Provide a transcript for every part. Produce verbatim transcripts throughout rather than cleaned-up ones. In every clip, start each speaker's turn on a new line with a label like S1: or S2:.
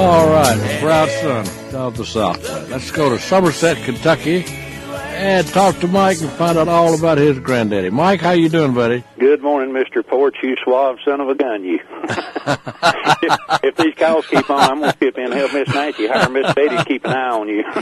S1: All right, proud son of the Southland. Let's go to Somerset, Kentucky, and talk to Mike and find out all about his granddaddy. Mike, how you doing, buddy?
S2: Good morning, Mister Porch, you suave son of a gun, you. if, if these calls keep on, I'm going to skip in and help Miss Nancy hire Miss Betty to keep an eye on you.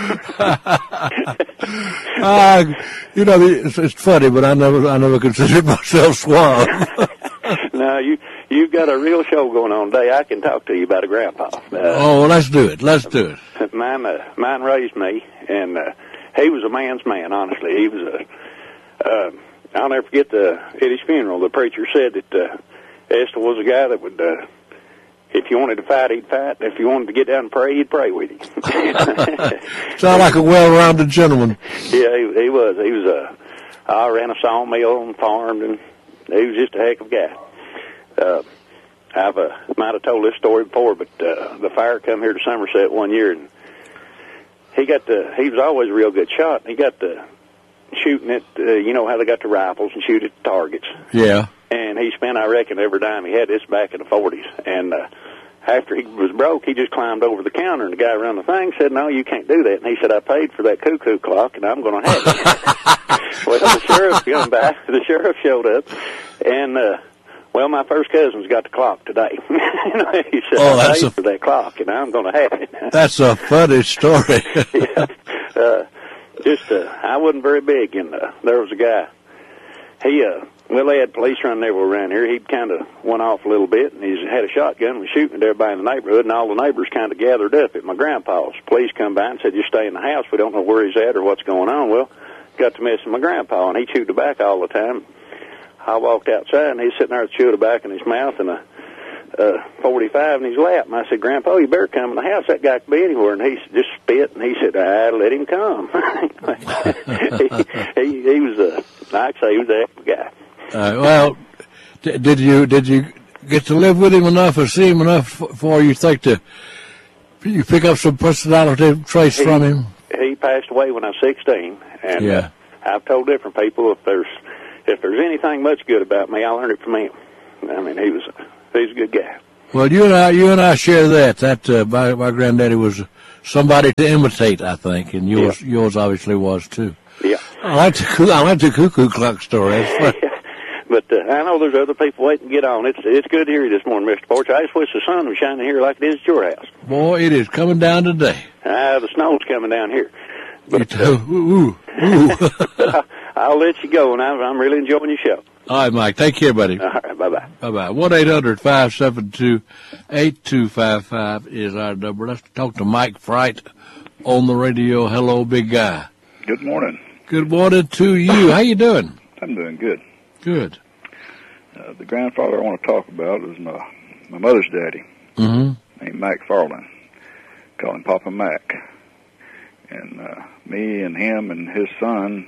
S1: uh, you know, it's, it's funny, but I never, I never considered myself suave.
S2: No, you, you've got a real show going on today. I can talk to you about a grandpa. Uh,
S1: oh, well, let's do it. Let's do it.
S2: Mine, uh, mine raised me, and uh, he was a man's man, honestly. He was a, uh, I'll never forget the, at his funeral, the preacher said that uh, Esther was a guy that would, uh, if you wanted to fight, he'd fight. If you wanted to get down and pray, he'd pray with you.
S1: Sound like a well-rounded gentleman.
S2: Yeah, he, he was. He was a, I ran a sawmill and farmed, and he was just a heck of a guy. Uh, I've uh, might have told this story before, but uh, the fire come here to Somerset one year, and he got the. He was always a real good shot. He got the shooting at. Uh, you know how they got the rifles and shoot at the targets.
S1: Yeah.
S2: And he spent, I reckon, every dime he had. This back in the forties, and uh, after he was broke, he just climbed over the counter, and the guy around the thing said, "No, you can't do that." And he said, "I paid for that cuckoo clock, and I'm going to have it." Well, the sheriff come by. The sheriff showed up, and. Uh, Well, my first cousin's got the clock today. He said,
S1: oh,
S2: I
S1: that's
S2: paid
S1: a,
S2: for that clock, and I'm going to have it.
S1: That's a funny story.
S2: Yeah. Uh, just, uh, I wasn't very big, and uh, there was a guy. He, uh, well, they had police running everywhere around here. He kind of went off a little bit, and he had a shotgun and was shooting at everybody in the neighborhood, and all the neighbors kind of gathered up at my grandpa's. Police come by and said, "You stay in the house. We don't know where he's at or what's going on." Well, got to mess with my grandpa, and he chewed tobacco all the time. I walked outside, and he's sitting there with chewing tobacco in his mouth and a uh, forty-five in his lap. And I said, "Grandpa, you better come in the house. That guy could be anywhere." And he just spit, and he said, "I let him come." he, he, he was a, I'd say he was a heck of a guy.
S1: Uh, well, d- did you did you get to live with him enough or see him enough for, for you think to you pick up some personality traits
S2: he,
S1: from him?
S2: He passed away when I was sixteen, and
S1: yeah.
S2: uh, I've told different people if there's if there's anything much good about me, I learned it from him. I mean, he was he's a good guy.
S1: Well, you and I, you and I share that. That uh, my my granddaddy was somebody to imitate, I think, and yours yeah. yours obviously was too.
S2: Yeah.
S1: I like the I like the cuckoo clock story. That's funny.
S2: But uh, I know there's other people waiting to get on. It's it's good to hear you this morning, Mister Porch. I just wish the sun was shining here like it is at your house.
S1: Boy, it is coming down today.
S2: Ah, uh, the snow's coming down here. But,
S1: uh, ooh, ooh, ooh.
S2: I'll let you go, and I'm, I'm really enjoying your show.
S1: All right, Mike. Take care, buddy.
S2: All right, bye-bye.
S1: Bye-bye. one eight hundred five seven two eight two five five is our number. Let's talk to Mike Fright on the radio. Hello, big guy.
S3: Good morning.
S1: Good morning to you. How you doing?
S3: I'm doing good.
S1: Good.
S3: Uh, the grandfather I want to talk about is my, my mother's daddy,
S1: mm-hmm.
S3: named Mac Farland. Call him Papa Mac. And uh, me and him and his son,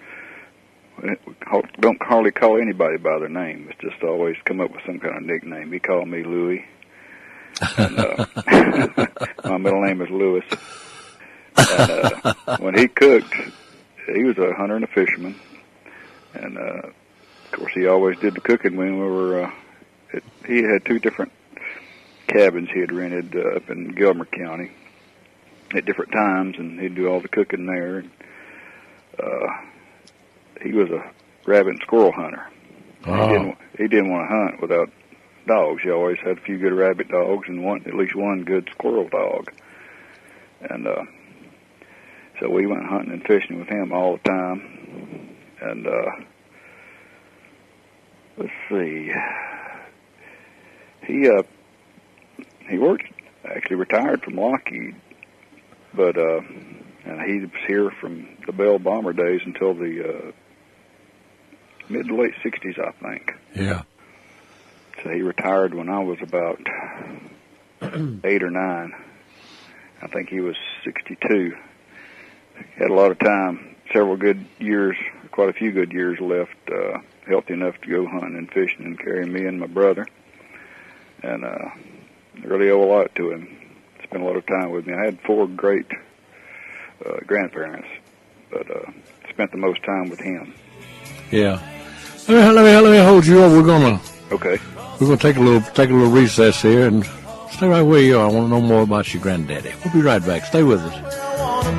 S3: we don't hardly call anybody by their name. It's just always come up with some kind of nickname. He called me Louie. And, uh, my middle name is Lewis. And, uh, when he cooked, he was a hunter and a fisherman. And, uh, of course, he always did the cooking when we were, uh, it, he had two different cabins he had rented uh, up in Gilmer County at different times, and he'd do all the cooking there. And, uh, he was a rabbit and squirrel hunter.
S1: Oh.
S3: He didn't, he didn't want to hunt without dogs. He always had a few good rabbit dogs and one, at least one good squirrel dog. And uh, so we went hunting and fishing with him all the time. And uh, let's see, he uh, he worked, actually retired from Lockheed, but uh, and he was here from the Bell Bomber days until the uh, mid to late sixties, I think.
S1: Yeah.
S3: So he retired when I was about eight or nine. I think he was sixty-two. Had a lot of time, several good years, quite a few good years left, uh, healthy enough to go hunting and fishing and carry me and my brother. And uh, I really owe a lot to him. Spent a lot of time with me. I had four great uh, grandparents, but uh, spent the most time with him.
S1: Yeah. Let me, let me, let me hold you up. We're gonna
S3: okay.
S1: We're gonna take a little take a little recess here and Stay right where you are. I want to know more about your granddaddy. We'll be right back. Stay with us.